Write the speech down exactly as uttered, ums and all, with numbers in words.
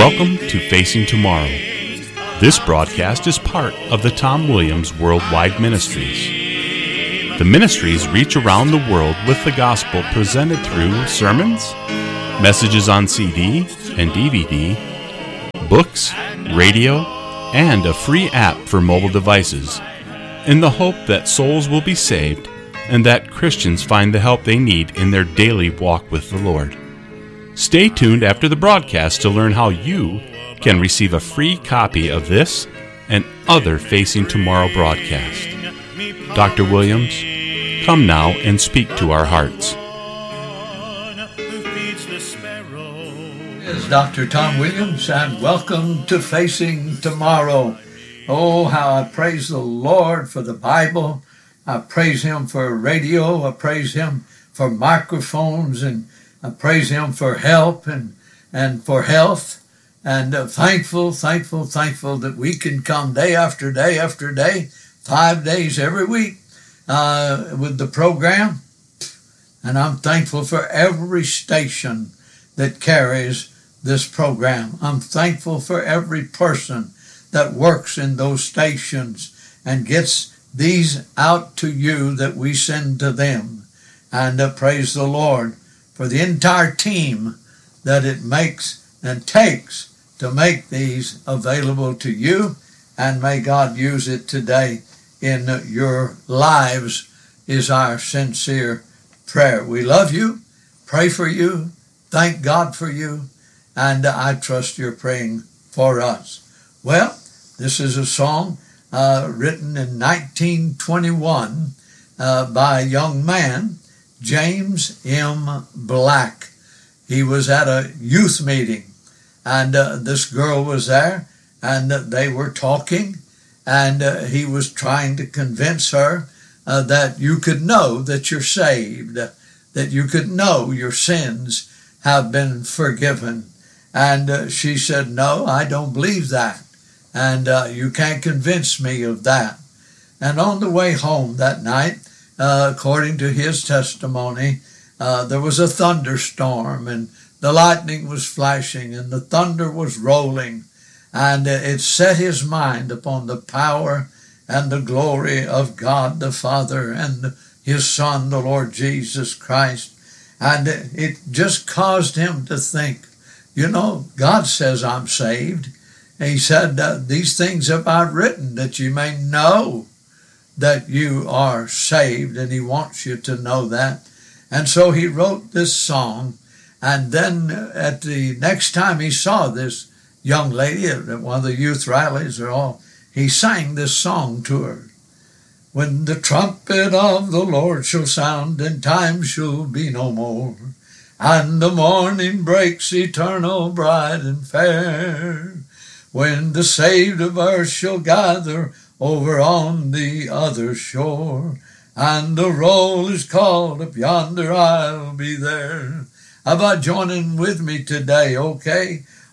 Welcome to Facing Tomorrow. This broadcast is part of the Tom Williams Worldwide Ministries. The ministries reach around the world with the gospel presented through sermons, messages on C D and D V D, books, radio, and a free app for mobile devices, in the hope that souls will be saved and that Christians find the help they need in their daily walk with the Lord. Stay tuned after the broadcast to learn how you can receive a free copy of this and other Facing Tomorrow broadcasts. Doctor Williams, come now and speak to our hearts. It's Doctor Tom Williams, and welcome to Facing Tomorrow. Oh, how I praise the Lord for the Bible. I praise Him for radio. I praise Him for microphones, and I praise Him for help and, and for health. And uh, thankful, thankful, thankful that we can come day after day after day, five days every week uh, with the program. And I'm thankful for every station that carries this program. I'm thankful for every person that works in those stations and gets these out to you that we send to them. And uh, praise the Lord for the entire team that it makes and takes to make these available to you. And may God use it today in uh, your lives is our sincere prayer. We love you, pray for you, thank God for you, and uh, I trust you're praying for us. Well, this is a song uh, written in nineteen twenty-one uh, by a young man, James M. Black. He was at a youth meeting, and uh, this girl was there, and uh, they were talking, and uh, he was trying to convince her uh, that you could know that you're saved, that you could know your sins have been forgiven. And uh, she said, no, I don't believe that. And uh, you can't convince me of that. And on the way home that night, uh, according to his testimony, uh, there was a thunderstorm, and the lightning was flashing, and the thunder was rolling. And uh, it set his mind upon the power and the glory of God the Father and His Son, the Lord Jesus Christ. And it just caused him to think, you know, God says I'm saved. He said, uh, these things have I written that you may know that you are saved, and He wants you to know that. And so he wrote this song, and then at the next time he saw this young lady at one of the youth rallies or all, he sang this song to her. When the trumpet of the Lord shall sound, and time shall be no more, and the morning breaks eternal, bright and fair, when the saved of earth shall gather over on the other shore, and the roll is called up yonder, I'll be there. How about joining with me today, okay?